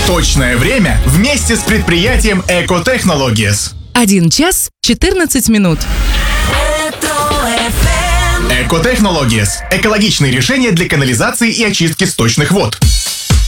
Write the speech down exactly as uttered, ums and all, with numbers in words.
Точное время вместе с предприятием Эко Технологиес. один час четырнадцать минут. Эко Технологиес. Экологичные решения для канализации и очистки сточных вод.